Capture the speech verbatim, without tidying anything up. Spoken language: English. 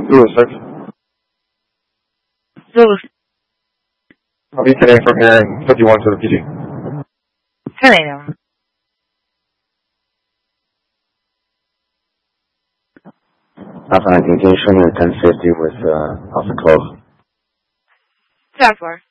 Zulu six. Zulu. I'll be today from here in fifty-one to the P G. ten a.m. Alpha nineteen, can you show me the ten fifty with uh, Alpha twelve? Southward.